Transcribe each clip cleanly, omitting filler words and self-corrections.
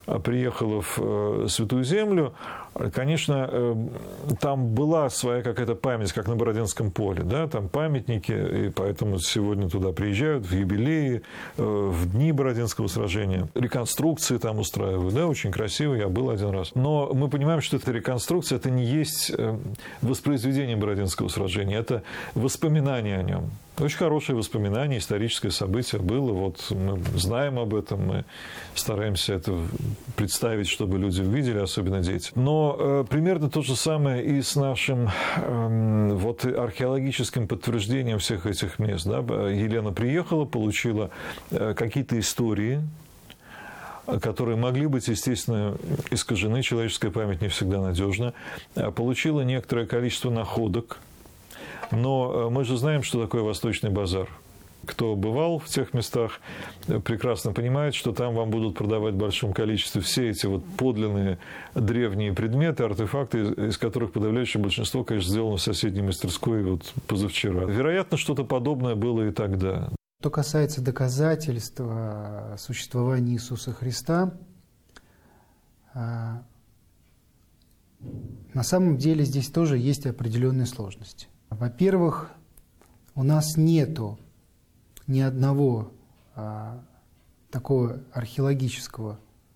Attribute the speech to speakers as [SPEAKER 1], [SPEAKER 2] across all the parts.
[SPEAKER 1] приехала в Святую Землю, конечно, там была своя какая-то память, как на Бородинском поле, да, там памятники, и поэтому сегодня туда приезжают в юбилеи, в дни Бородинского сражения. Реконструкции там устраивают, да, очень красиво, я был один раз. Но мы понимаем, что эта реконструкция, это не есть воспроизведение Бородинского сражения, это воспоминание о нем. Очень хорошее воспоминание, историческое событие было. Вот мы знаем об этом, мы стараемся это представить, чтобы люди увидели, особенно дети. Но примерно то же самое и с нашим вот археологическим подтверждением всех этих мест. Да? Елена приехала, получила какие-то истории, которые могли быть, естественно, искажены. Человеческая память не всегда надежна. Получила некоторое количество находок. Но мы же знаем, что такое Восточный базар. Кто бывал в тех местах, прекрасно понимает, что там вам будут продавать в большом количестве все эти вот подлинные древние предметы, артефакты, из которых подавляющее большинство, конечно, сделано в соседней мастерской вот позавчера. Вероятно, что-то подобное было и тогда.
[SPEAKER 2] Что касается доказательства существования Иисуса Христа, на самом деле здесь тоже есть определенные сложности. Во-первых, у нас нету ни одного такого археологического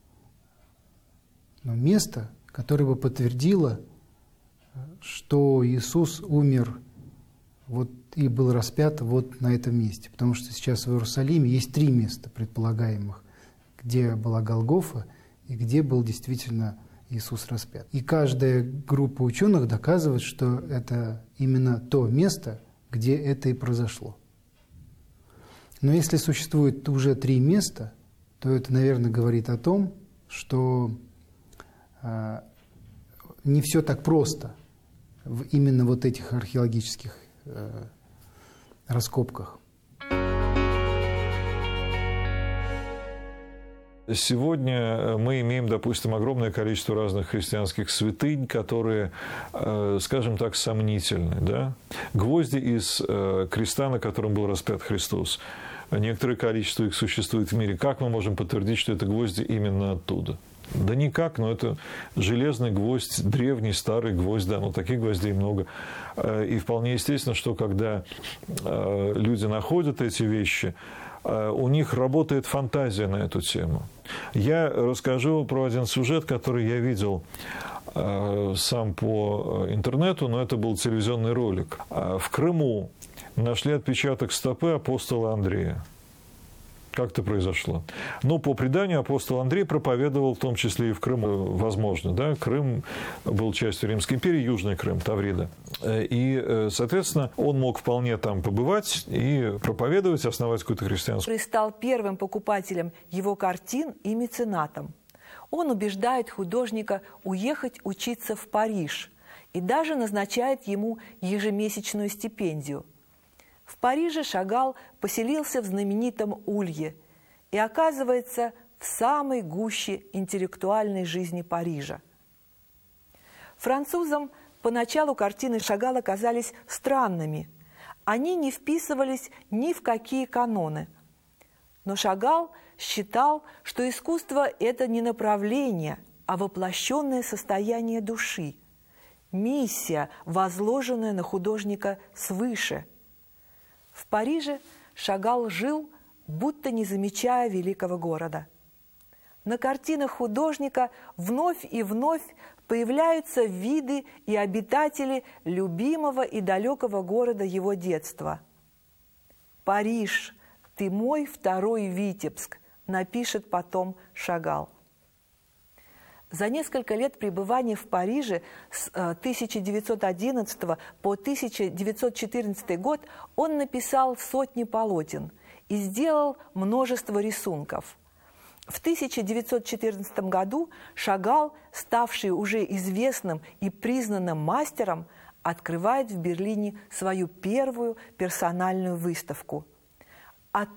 [SPEAKER 2] места, которое бы подтвердило, что Иисус умер вот, и был распят вот на этом месте. Потому что сейчас в Иерусалиме есть 3 места предполагаемых, где была Голгофа и где был действительно Иисус распят. И каждая группа ученых доказывает, что это именно то место, где это и произошло. Но если существует уже 3 места, то это, наверное, говорит о том, что не все так просто в именно вот этих археологических раскопках.
[SPEAKER 1] Сегодня мы имеем, допустим, огромное количество разных христианских святынь, которые, скажем так, сомнительны. Да? Гвозди из креста, на котором был распят Христос. Некоторое количество их существует в мире. Как мы можем подтвердить, что это гвозди именно оттуда? Да никак, но это железный гвоздь, древний, старый гвоздь, да, но таких гвоздей много. И вполне естественно, что когда люди находят эти вещи, у них работает фантазия на эту тему. Я расскажу про один сюжет, который я видел сам по интернету, но это был телевизионный ролик. В Крыму нашли отпечаток стопы апостола Андрея. Как это произошло? Ну, по преданию, апостол Андрей проповедовал, в том числе и в Крыму, возможно, да, Крым был частью Римской империи, Южный Крым, Таврида. И, соответственно, он мог вполне там побывать и проповедовать, основать какую-то христианскую.
[SPEAKER 3] Стал первым покупателем его картин и меценатом. Он убеждает художника уехать учиться в Париж и даже назначает ему ежемесячную стипендию. В Париже Шагал поселился в знаменитом Улье и оказывается в самой гуще интеллектуальной жизни Парижа. Французам поначалу картины Шагала казались странными. Они не вписывались ни в какие каноны. Но Шагал считал, что искусство – это не направление, а воплощенное состояние души, миссия, возложенная на художника свыше. В Париже Шагал жил, будто не замечая великого города. На картинах художника вновь и вновь появляются виды и обитатели любимого и далекого города его детства. «Париж, ты мой второй Витебск», напишет потом Шагал. За несколько лет пребывания в Париже с 1911 по 1914 год он написал сотни полотен и сделал множество рисунков. В 1914 году Шагал, ставший уже известным и признанным мастером, открывает в Берлине свою первую персональную выставку.